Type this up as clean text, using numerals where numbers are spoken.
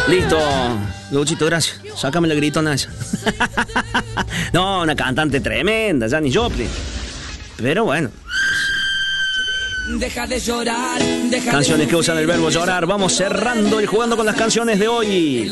Listo, Luchito, gracias. Sácame la gritona esa. No, una cantante tremenda, Janis Joplin. Pero bueno. Deja de llorar. Canciones que usan el verbo llorar. Vamos cerrando y jugando con las canciones de hoy.